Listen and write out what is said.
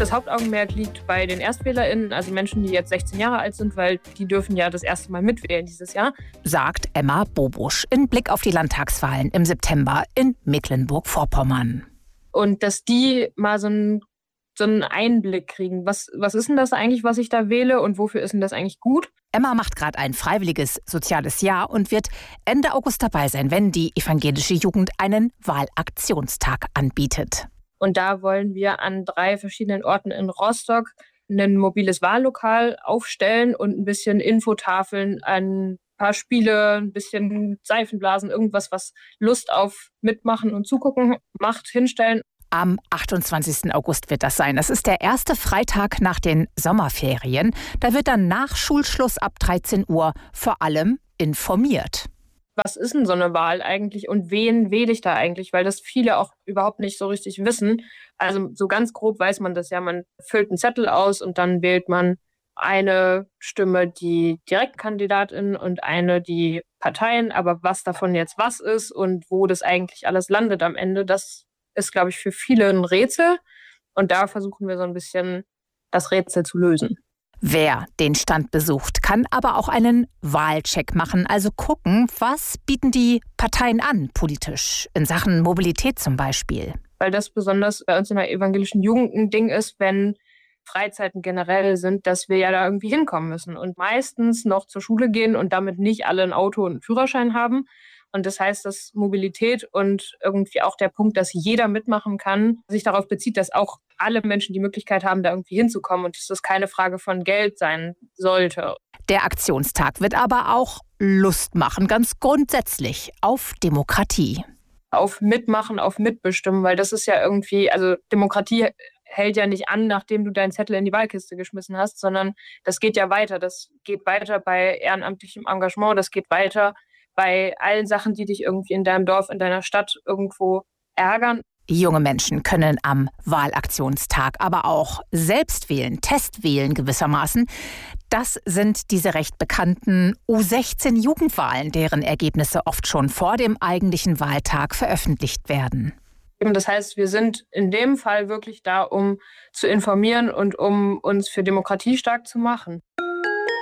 Das Hauptaugenmerk liegt bei den ErstwählerInnen, also Menschen, die jetzt 16 Jahre alt sind, weil die dürfen ja das erste Mal mitwählen dieses Jahr. Sagt Emma Bobusch in Blick auf die Landtagswahlen im September in Mecklenburg-Vorpommern. Und dass die mal so einen Einblick kriegen. Was ist denn das eigentlich, was ich da wähle und wofür ist denn das eigentlich gut? Emma macht gerade ein freiwilliges soziales Jahr und wird Ende August dabei sein, wenn die evangelische Jugend einen Wahlaktionstag anbietet. Und da wollen wir an 3 verschiedenen Orten in Rostock ein mobiles Wahllokal aufstellen und ein bisschen Infotafeln, ein paar Spiele, ein bisschen Seifenblasen, irgendwas, was Lust auf Mitmachen und Zugucken macht, hinstellen. Am 28. August wird das sein. Das ist der erste Freitag nach den Sommerferien. Da wird dann nach Schulschluss ab 13 Uhr vor allem informiert. Was ist denn so eine Wahl eigentlich und wen wähle ich da eigentlich? Weil das viele auch überhaupt nicht so richtig wissen. Also so ganz grob weiß man das ja. Man füllt einen Zettel aus und dann wählt man eine Stimme die Direktkandidatin und eine die Parteien. Aber was davon jetzt was ist und wo das eigentlich alles landet am Ende, das ist, glaube ich, für viele ein Rätsel. Und da versuchen wir so ein bisschen das Rätsel zu lösen. Wer den Stand besucht, kann aber auch einen Wahlcheck machen, also gucken, was bieten die Parteien an, politisch, in Sachen Mobilität zum Beispiel. Weil das besonders bei uns in der evangelischen Jugend ein Ding ist, wenn Freizeiten generell sind, dass wir ja da irgendwie hinkommen müssen und meistens noch zur Schule gehen und damit nicht alle ein Auto und einen Führerschein haben. Und das heißt, dass Mobilität und irgendwie auch der Punkt, dass jeder mitmachen kann, sich darauf bezieht, dass auch alle Menschen die Möglichkeit haben, da irgendwie hinzukommen und dass das keine Frage von Geld sein sollte. Der Aktionstag wird aber auch Lust machen, ganz grundsätzlich auf Demokratie. Auf Mitmachen, auf Mitbestimmen, weil das ist ja irgendwie, also Demokratie hält ja nicht an, nachdem du deinen Zettel in die Wahlkiste geschmissen hast, sondern das geht ja weiter. Das geht weiter bei ehrenamtlichem Engagement, das geht weiter bei allen Sachen, die dich irgendwie in deinem Dorf, in deiner Stadt irgendwo ärgern. Junge Menschen können am Wahlaktionstag aber auch selbst wählen, Testwählen gewissermaßen. Das sind diese recht bekannten U16-Jugendwahlen, deren Ergebnisse oft schon vor dem eigentlichen Wahltag veröffentlicht werden. Das heißt, wir sind in dem Fall wirklich da, um zu informieren und um uns für Demokratie stark zu machen.